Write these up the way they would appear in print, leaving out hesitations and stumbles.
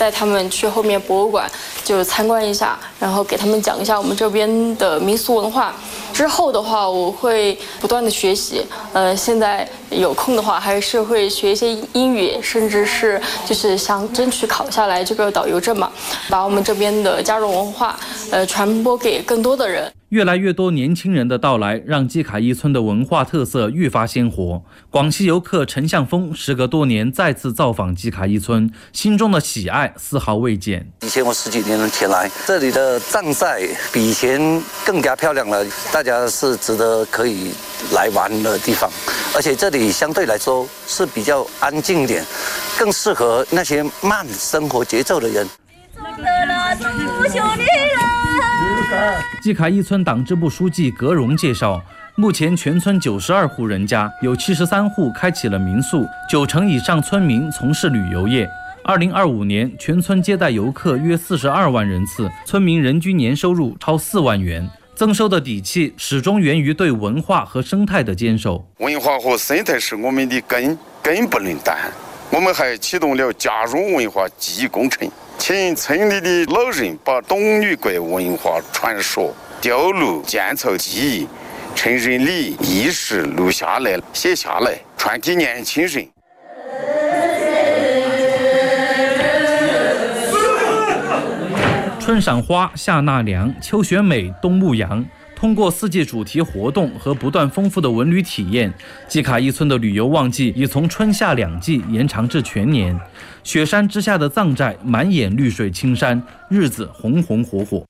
带他们去后面博物馆就参观一下，然后给他们讲一下我们这边的民俗文化。之后的话，我会不断的学习，现在有空的话还是会学一些英语，甚至是就是想争取考下来这个导游证嘛，把我们这边的嘉绒文化传播给更多的人。 越来越多年轻人的到来，让基卡伊村的文化特色愈发鲜活。广西游客陈向峰时隔多年再次造访基卡伊村，心中的喜爱丝毫未减。 以前我10几年前来，这里的藏寨比以前更加漂亮了，大家是值得可以来玩的地方。而且这里相对来说是比较安静一点，更适合那些慢生活节奏的人。 基卡伊村党支部书记葛荣介绍，目前全村92户人家，有73户开启了民宿，9成以上村民从事旅游业。2025年，全村接待游客约42万人次，村民人均年收入超4万元。增收的底气始终源于对文化和生态的坚守。 文化和生态是我们的根不能断。我们还启动了嘉绒文化记忆工程，请村里的老人把董女国文化传说、雕路、建草技艺、成人礼仪式录下来、写下来，传给年轻人。 春赏花，夏纳凉，秋选美，冬牧羊。通过4届主题活动和不断丰富的文旅体验，基卡伊村的旅游旺季已从春夏2季延长至全年。雪山之下的藏寨满眼绿水青山，日子红红火火。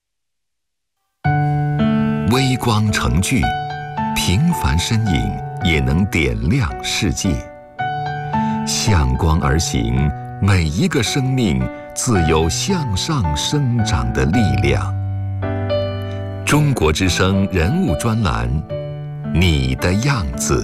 微光成炬，平凡身影也能点亮世界。向光而行，每一个生命自有向上生长的力量。中国之声人物专栏，你的样子。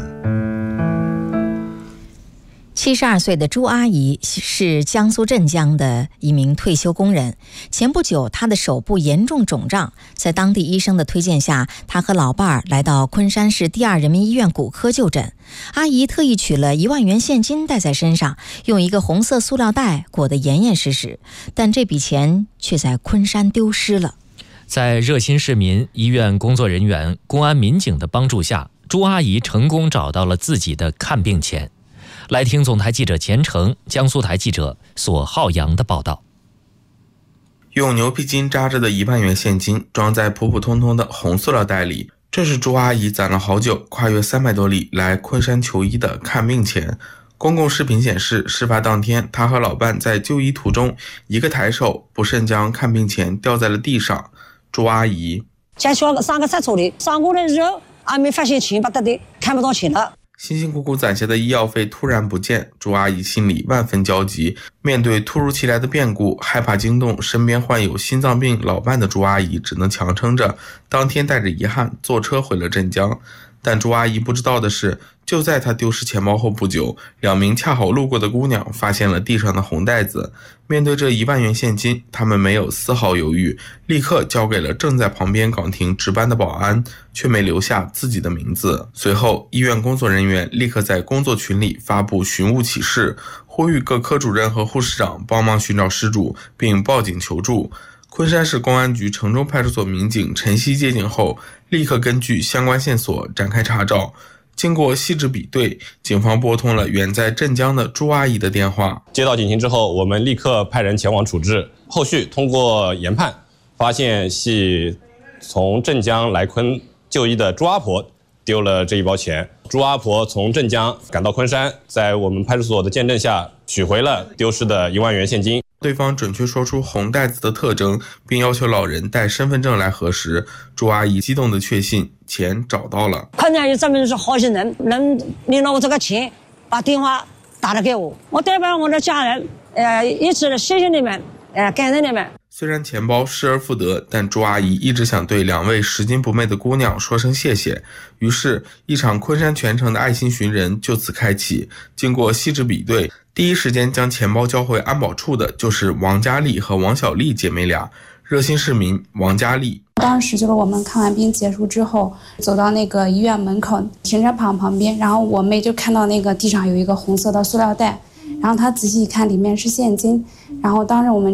72岁的朱阿姨是江苏镇江的一名退休工人。前不久，她的手部严重肿胀，在当地医生的推荐下，她和老伴儿来到昆山市第2人民医院骨科就诊。阿姨特意取了1万元现金带在身上，用一个红色塑料袋裹得严严实实，但这笔钱却在昆山丢失了。 在热心市民、医院工作人员、公安民警的帮助下，朱阿姨成功找到了自己的看病钱。来听总台记者钱成、江苏台记者索浩洋的报道。 用牛皮筋扎着的1万元现金装在普普通通的红塑料袋里，这是朱阿姨攒了好久，跨越300多里来昆山求医的看病钱。公共视频显示，事发当天，她和老伴在就医途中，一个抬手不慎将看病钱掉在了地上。朱阿姨先上个厕所里，上过来之后还没发现钱，不得的看不到钱了。 辛辛苦苦攒下的医药费突然不见，朱阿姨心里万分焦急。面对突如其来的变故，害怕惊动身边患有心脏病老伴的朱阿姨，只能强撑着，当天带着遗憾坐车回了镇江。但朱阿姨不知道的是，就在她丢失钱包后不久，2名恰好路过的姑娘发现了地上的红袋子。面对这1万元现金，她们没有丝毫犹豫，立刻交给了正在旁边岗亭值班的保安，却没留下自己的名字。随后，医院工作人员立刻在工作群里发布寻物启事，呼吁各科主任和护士长帮忙寻找失主，并报警求助。昆山市公安局城中派出所民警陈曦接警后，立刻根据相关线索展开查找。经过细致比对，警方拨通了远在镇江的朱阿姨的电话。 接到警情之后，我们立刻派人前往处置。后续通过研判，发现系从镇江来昆就医的朱阿婆丢了这一包钱。朱阿婆从镇江赶到昆山，在我们派出所的见证下，取回了丢失的1万元现金。 对方准确说出红袋子的特征，并要求老人带身份证来核实。朱阿姨激动地确信钱找到了。 看见有这么好心人能领了我这个钱，把电话打了给我，我代表我的家人，一直谢谢你们，感谢你们。 虽然钱包失而复得，但朱阿姨一直想对2位拾金不昧的姑娘说声谢谢。于是，一场昆山全城的爱心寻人就此开启。经过细致比对，第一时间将钱包交回安保处的就是王佳丽和王小丽姐妹俩。热心市民王佳丽， 当时就是我们看完病结束之后，走到那个医院门口停车场旁边，然后我妹就看到那个地上有一个红色的塑料袋，然后她仔细一看，里面是现金，然后当时我们